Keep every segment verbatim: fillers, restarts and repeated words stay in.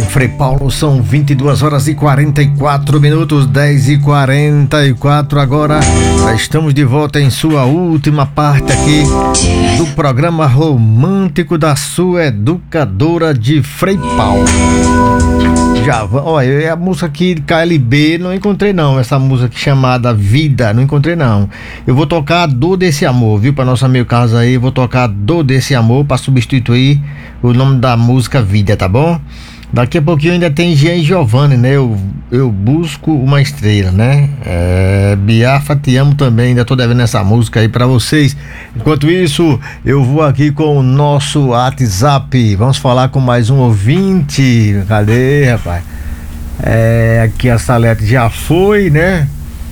Frei Paulo, são vinte e duas horas e quarenta e quatro minutos, dez e quarenta e quatro agora. Já estamos de volta em sua última parte aqui do programa romântico da sua educadora de Frei Paulo. Já, olha, a música aqui de K L B não encontrei não, essa música aqui chamada Vida, não encontrei não. Eu vou tocar a Dor Desse Amor, viu, para nosso amigo Carlos aí, vou tocar a Dor Desse Amor para substituir o nome da música Vida, tá bom? Daqui a pouquinho ainda tem Jean e Giovanni, né? Eu, eu busco uma estrela, né? É, Biafra, te amo também, ainda tô devendo essa música aí pra vocês. Enquanto isso, eu vou aqui com o nosso WhatsApp. Vamos falar com mais um ouvinte. Cadê, rapaz? É, aqui a Salete já foi, né?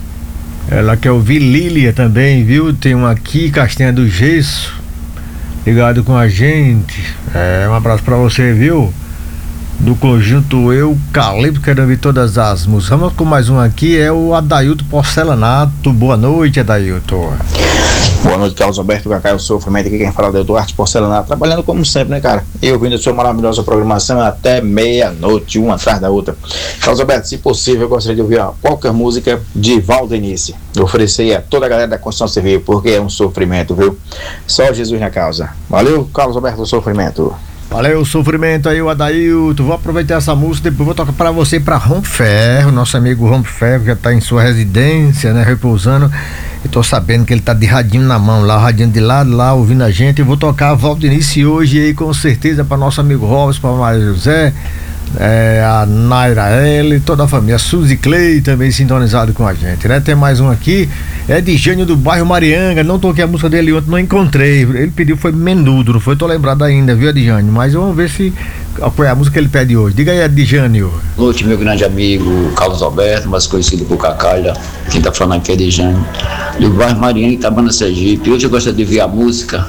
Ela quer ouvir Lília também, viu? Tem um aqui, Castanha do Gesso, ligado com a gente. É, um abraço pra você, viu? Do conjunto Eucalipto, quero ouvir todas as músicas. Vamos com mais um aqui, é o Adailto Porcelanato. Boa noite, Adailto. Boa noite, Carlos Alberto, Cacá, eu sou o Fomento, aqui quem fala é o Eduardo Porcelanato, trabalhando como sempre, né, cara? E ouvindo a sua maravilhosa programação até meia-noite, uma atrás da outra. Carlos Alberto, se possível, eu gostaria de ouvir ó, qualquer música de Valdenice. Eu ofereci a toda a galera da Construção Civil, porque é um sofrimento, viu? Só Jesus na causa. Valeu, Carlos Alberto, do Sofrimento. Valeu, Sofrimento aí, o Adailto. Vou aproveitar essa música, depois vou tocar pra você pra Romferro, nosso amigo Romferro, que já tá em sua residência, né, repousando. Eu tô sabendo que ele tá de radinho na mão lá, radinho de lado lá, ouvindo a gente. Eu vou tocar a Valdenice hoje aí, com certeza, pra nosso amigo Robson, pra Maria José, é, a Naira L, toda a família, a Suzy Clay também sintonizado com a gente, né? Tem mais um aqui, é de Jânio do bairro Marianga. Não toquei a música dele ontem, não encontrei. Ele pediu, foi Menudo, não foi? Tô lembrado ainda, viu, Adjânio? Mas vamos ver se qual é a música que ele pede hoje. Diga aí, Adjânio. Boa noite, meu grande amigo Carlos Alberto, mais conhecido por Cacalha. Quem tá falando aqui é Adjânio, do bairro Marianga, Itabana, Sergipe. Hoje eu gostaria de ouvir a música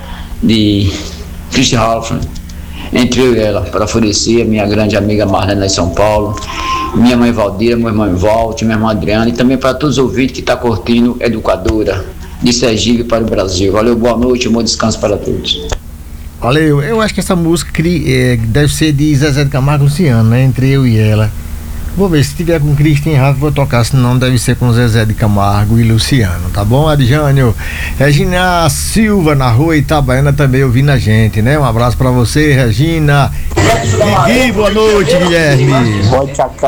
de Christy Halford, Entre Eu e Ela, para oferecer a minha grande amiga Marlene em São Paulo, minha mãe Valdira, meu irmão Volte, minha irmã Adriana, e também para todos os ouvintes que estão tá curtindo Educadora de Sergipe para o Brasil. Valeu, boa noite e bom descanso para todos. Valeu, eu acho que essa música é, deve ser de Zezé de Camargo e Luciano, né? Entre Eu e Ela. Vou ver, se tiver com Cristian Rafa, vou tocar, senão deve ser com Zezé de Camargo e Luciano, tá bom, Adjânio? Regina Silva, na rua Itabaiana, também ouvindo a gente, né? Um abraço pra você, Regina. Gui, boa noite, Guilherme. Pode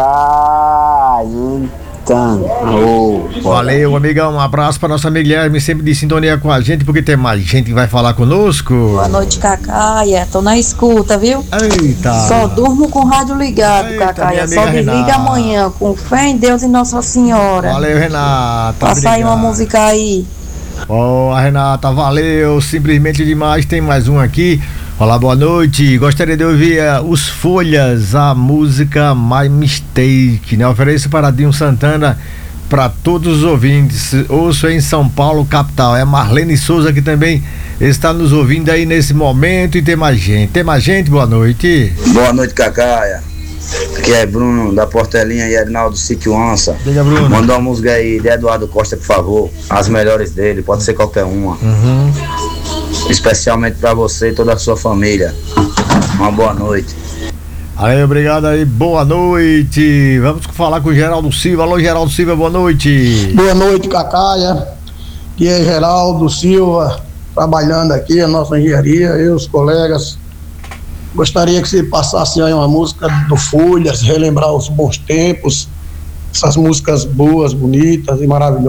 chacar, então. Oh, valeu, amigão, um abraço pra nossa amiga Guilherme, sempre de sintonia com a gente, porque tem mais gente que vai falar conosco. Boa noite, Cacaia, tô na escuta, viu? Eita. Só durmo com o rádio ligado, Eita, Cacaia, só desliga Renata. Amanhã, com fé em Deus e Nossa Senhora. Valeu, Renata. Passa aí uma música aí. Ó, oh, a Renata, valeu, simplesmente demais. Tem mais um aqui. Olá, boa noite. Gostaria de ouvir uh, Os Folhas, a música My Mistake, né? Ofereço para Dinho Santana para todos os ouvintes. Ouço em São Paulo, capital. É Marlene Souza que também está nos ouvindo aí nesse momento. E tem mais gente. Tem mais gente, boa noite. Boa noite, Cacaia. Aqui é Bruno da Portelinha e Arnaldo Sítio Ança. Diga, Bruno. Manda uma música aí de Eduardo Costa, por favor. As melhores dele, pode ser qualquer uma. Uhum. Especialmente pra você e toda a sua família. Uma boa noite. Aí, obrigado aí, boa noite. Vamos falar com o Geraldo Silva. Alô, Geraldo Silva, boa noite. Boa noite, Cacaia. Aqui é Geraldo Silva, trabalhando aqui a nossa engenharia, eu, os colegas. Gostaria que você passasse aí uma música do Folhas, relembrar os bons tempos, essas músicas boas, bonitas e maravilhosas.